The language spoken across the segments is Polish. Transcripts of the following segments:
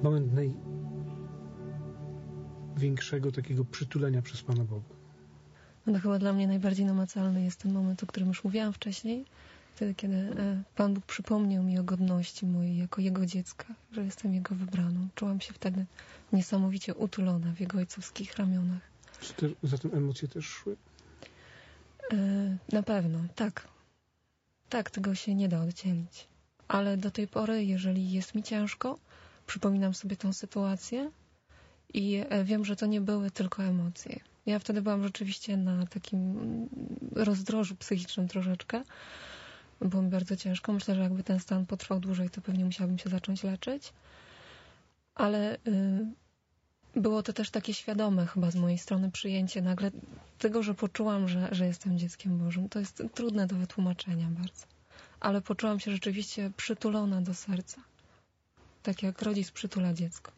moment największego takiego przytulenia przez Pana Boga? No to chyba dla mnie najbardziej namacalny jest ten moment, o którym już mówiłam wcześniej. Wtedy, kiedy Pan Bóg przypomniał mi o godności mojej jako Jego dziecka, że jestem Jego wybraną. Czułam się wtedy niesamowicie utulona w Jego ojcowskich ramionach. Czy za tym emocje też szły? Na pewno, tak. Tak, tego się nie da oddzielić. Ale do tej pory, jeżeli jest mi ciężko, przypominam sobie tą sytuację i wiem, że to nie były tylko emocje. Ja wtedy byłam rzeczywiście na takim rozdrożu psychicznym troszeczkę. Było mi bardzo ciężko. Myślę, że jakby ten stan potrwał dłużej, to pewnie musiałabym się zacząć leczyć. Ale było to też takie świadome chyba z mojej strony przyjęcie nagle tego, że poczułam, że jestem dzieckiem Bożym. To jest trudne do wytłumaczenia bardzo. Ale poczułam się rzeczywiście przytulona do serca. Tak jak rodzic przytula dziecko.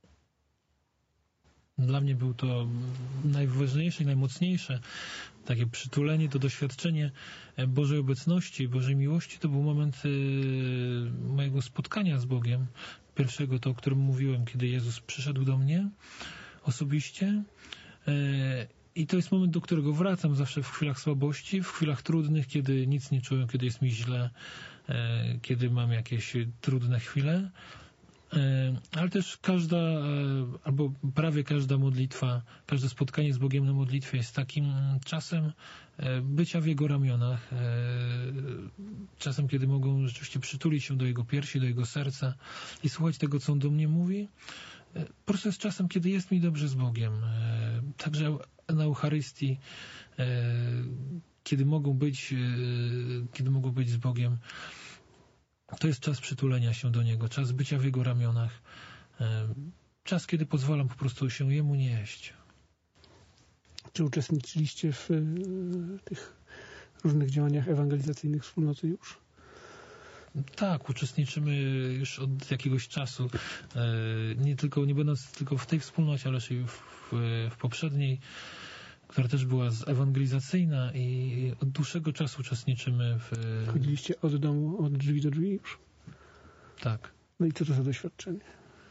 Dla mnie był to najważniejsze i najmocniejsze takie przytulenie, to doświadczenie Bożej obecności, Bożej miłości. To był moment mojego spotkania z Bogiem. Pierwszego, to o którym mówiłem, kiedy Jezus przyszedł do mnie osobiście. I to jest moment, do którego wracam zawsze w chwilach słabości, w chwilach trudnych, kiedy nic nie czuję, kiedy jest mi źle, kiedy mam jakieś trudne chwile. Ale też każda, albo prawie każda modlitwa, każde spotkanie z Bogiem na modlitwie jest takim czasem bycia w Jego ramionach, czasem, kiedy mogą rzeczywiście przytulić się do Jego piersi, do Jego serca i słuchać tego, co On do mnie mówi. Po prostu jest czasem, kiedy jest mi dobrze z Bogiem. Także na Eucharystii, kiedy mogą być z Bogiem, to jest czas przytulenia się do Niego, czas bycia w Jego ramionach, czas, kiedy pozwalam po prostu się Jemu nieść. Czy uczestniczyliście w tych różnych działaniach ewangelizacyjnych wspólnoty już? Tak, uczestniczymy już od jakiegoś czasu. Nie będąc tylko w tej wspólnocie, ale i w poprzedniej, która też była ewangelizacyjna, i od dłuższego czasu uczestniczymy w... Chodziliście od domu, od drzwi do drzwi już? Tak. No i co to za doświadczenie?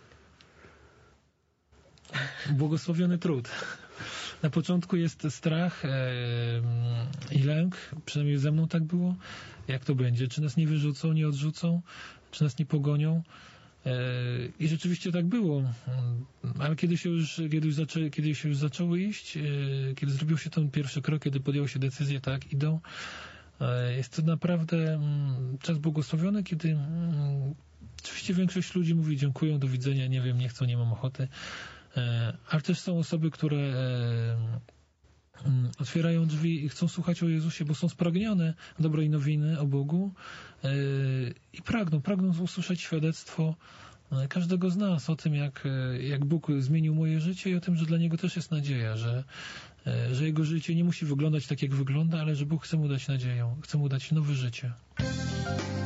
Błogosławiony trud. Na początku jest strach i lęk, przynajmniej ze mną tak było. Jak to będzie? Czy nas nie wyrzucą, nie odrzucą? Czy nas nie pogonią? I rzeczywiście tak było. Ale kiedy się już zaczęło iść, kiedy zrobił się ten pierwszy krok, kiedy podjęło się decyzję, tak, idą, jest to naprawdę czas błogosławiony, kiedy oczywiście większość ludzi mówi dziękuję, do widzenia, nie wiem, nie chcą, nie mam ochoty. Ale też są osoby, które otwierają drzwi i chcą słuchać o Jezusie, bo są spragnione dobrej nowiny o Bogu i pragną usłyszeć świadectwo każdego z nas o tym, jak Bóg zmienił moje życie, i o tym, że dla Niego też jest nadzieja, że Jego życie nie musi wyglądać tak, jak wygląda, ale że Bóg chce mu dać nadzieję, chce mu dać nowe życie.